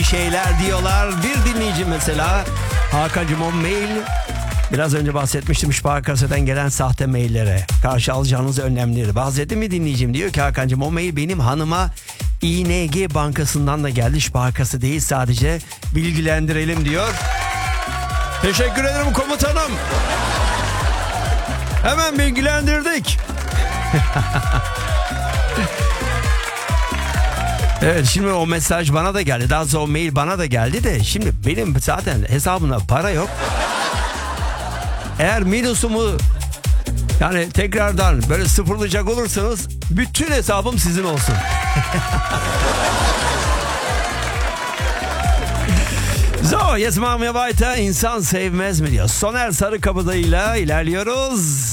şeyler diyorlar. Bir dinleyici mesela Hakan'cığım o mail, biraz önce bahsetmiştim, Sparkasa'dan gelen sahte maillere karşı alacağınız önlemleri bahsetti mi dinleyicim? Diyor ki Hakan'cığım o mail benim hanıma ING Bankası'ndan da geldi. Sparkası değil, sadece bilgilendirelim diyor. Teşekkür ederim komutanım. Hemen bilgilendirdik. Evet, şimdi o mesaj bana da geldi. Daha sonra o mail bana da geldi de şimdi benim zaten hesabımda para yok. Eğer minusumu yani tekrardan böyle sıfırlayacak olursanız bütün hesabım sizin olsun. So, jetzt machen wir weiter. İnsan sevmez mi diyor. Soner Sarıkabadayı'yla ilerliyoruz.